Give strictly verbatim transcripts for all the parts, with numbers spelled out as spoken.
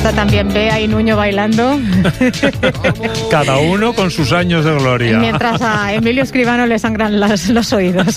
Está también Bea y Nuño bailando. Cada uno con sus años de gloria. Mientras a Emilio Escribano le sangran las, los oídos.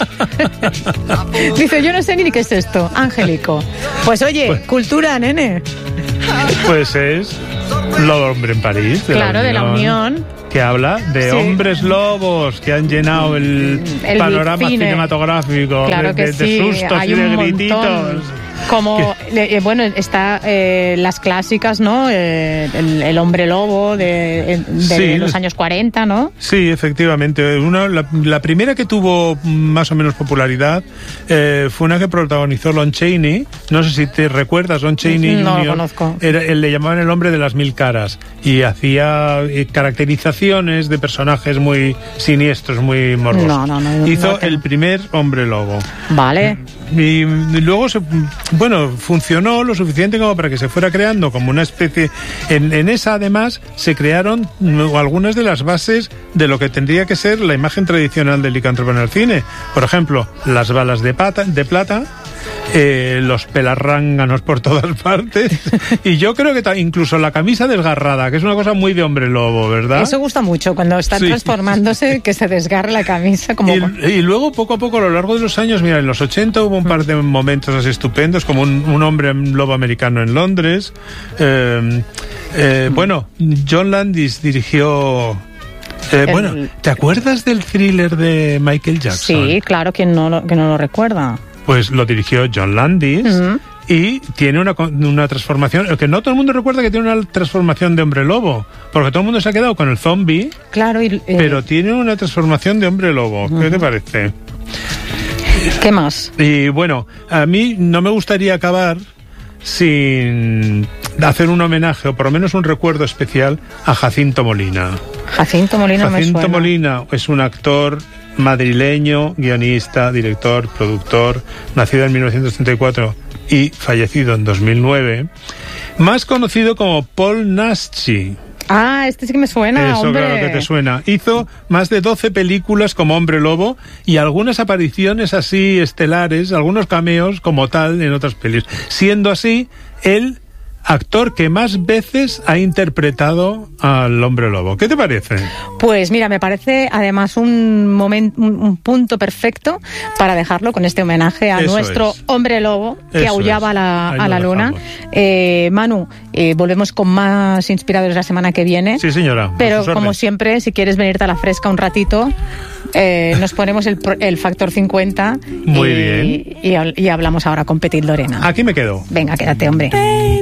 Dice, yo no sé ni qué es esto, Angélico. Pues oye, pues, cultura, nene. Pues es Lo Hombre en París. De claro, la de la Unión. Que habla de sí. hombres lobos que han llenado el, el panorama cine. cinematográfico. Claro que de, sí. de sustos Hay y de un grititos. Montón. Como, eh, bueno, está eh, las clásicas, ¿no? Eh, el, el hombre lobo de, de sí, los años cuarenta, ¿no? Sí, efectivamente. Una, la, la primera que tuvo más o menos popularidad eh, fue una que protagonizó Lon Chaney. No sé si te recuerdas, Lon Chaney. No Junior, lo conozco. Era, él le llamaban el hombre de las mil caras y hacía eh, caracterizaciones de personajes muy siniestros, muy morbosos. No, no, no. Hizo no el primer hombre lobo. Vale. Y, y luego se... Bueno, funcionó lo suficiente como para que se fuera creando como una especie... En, en esa, además, se crearon algunas de las bases de lo que tendría que ser la imagen tradicional del licántropo en el cine. Por ejemplo, las balas de, pata, de plata, eh, los pelarránganos por todas partes, y yo creo que ta, incluso la camisa desgarrada, que es una cosa muy de hombre lobo, ¿verdad? Eso gusta mucho, cuando están sí. transformándose, que se desgarre la camisa. Como... Y, y luego, poco a poco, a lo largo de los años, mira, en los ochenta hubo un par de momentos así estupendos, como un, un hombre lobo americano en Londres. Eh, eh, mm. Bueno, John Landis dirigió... Eh, el... Bueno, ¿te acuerdas del thriller de Michael Jackson? Sí, claro, que no lo, que no lo recuerda. Pues lo dirigió John Landis. Mm-hmm. Y tiene una, una transformación, que no todo el mundo recuerda que tiene una transformación de hombre lobo, porque todo el mundo se ha quedado con el zombie, claro, y, eh... pero tiene una transformación de hombre lobo. ¿Qué uh-huh. te parece? ¿Qué más? Y bueno, a mí no me gustaría acabar sin hacer un homenaje, o por lo menos un recuerdo especial, a Jacinto Molina. Jacinto Molina Jacinto me suena. Molina es un actor madrileño, guionista, director, productor, nacido en mil novecientos treinta y cuatro y fallecido en dos mil nueve, más conocido como Paul Naschy. Ah, este sí que me suena, Eso, hombre. claro que te suena. Hizo más de doce películas como hombre lobo y algunas apariciones así estelares, algunos cameos como tal en otras pelis. Siendo así, el actor que más veces ha interpretado al hombre lobo. ¿Qué te parece? Pues mira, me parece además un momento, un, un punto perfecto para dejarlo con este homenaje a Eso nuestro es. hombre lobo que Eso aullaba es. a la, Ahí a la luna. Eh, Manu, eh, volvemos con más inspiradores la semana que viene. Sí, señora. Pero como siempre, si quieres venirte a la fresca un ratito, eh, nos ponemos el, el factor cincuenta. Muy y, bien. Y, y hablamos ahora con Petit Lorena. Aquí me quedo. Venga, quédate, hombre.